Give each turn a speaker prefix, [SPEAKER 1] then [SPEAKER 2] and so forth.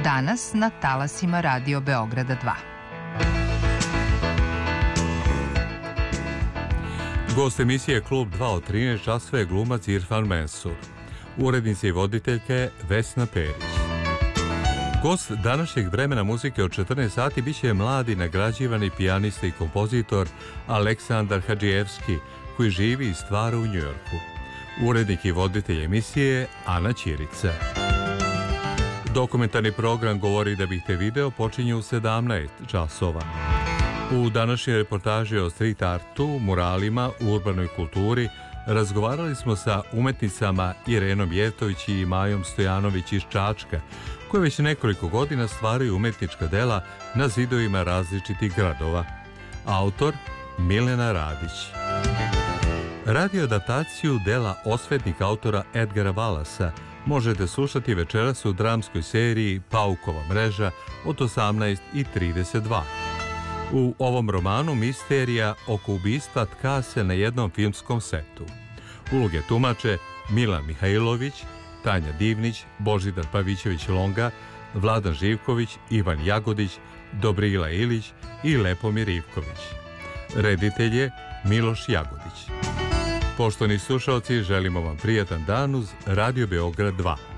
[SPEAKER 1] Danas na talasima Radio Beograda 2.
[SPEAKER 2] Gost emisije Klub 2 od 13 časova je glumac Irfan Mensur. Urednica i voditeljka je Vesna Perić. Gost današnjeg vremena muzike od 14 sati biće mladi nagrađivani pijanista i kompozitor Aleksandar Hadžijevski, koji živi i stvara u Njujorku. Urednik i voditelj emisije je Ana Ćirica. Dokumentarni program Govori da bih te video počinje u 17 časova. U današnjoj reportaži o street artu, muralima, urbanoj kulturi razgovarali smo sa umetnicama Irenom Jevtović i Majom Stojanović iz Čačka, koje već nekoliko godina stvaraju umetnička dela na zidovima različitih gradova. Autor Milena Radić. Radioadaptaciju dela Osvetnik autora Edgara Valasa možete slušati večeras u dramskoj seriji Paukova mreža od 18:32. U ovom romanu misterija oko ubistva tka se na jednom filmskom setu. Uloge tumače Milan Mihajlović, Tanja Divnić, Božidar Pavićević-Longa, Vladan Živković, Ivan Jagodić, Dobrila Ilić i Lepomir Ivković. Reditelj je Miloš Jagodić. Poštovani slušalci, želimo vam prijatan dan uz Radio Beograd 2.